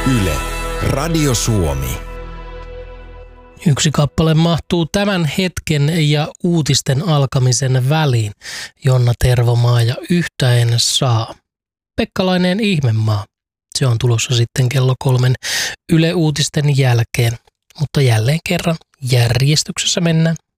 Yle, Radio Suomi. Yksi kappale mahtuu tämän hetken ja uutisten alkamisen väliin. Jonna Tervomaa ja Yhtä en saa. Pekkalainen Ihmemaa. Se on tulossa sitten kello 3 Yle Uutisten jälkeen. Mutta jälleen kerran järjestyksessä mennään.